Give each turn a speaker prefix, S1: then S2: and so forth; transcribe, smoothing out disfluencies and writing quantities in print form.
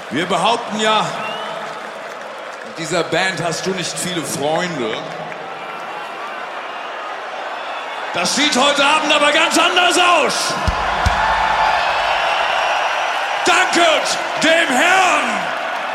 S1: Wir behaupten ja, mit dieser Band hast du nicht viele Freunde. Das sieht heute Abend aber ganz anders aus. Danket dem Herrn!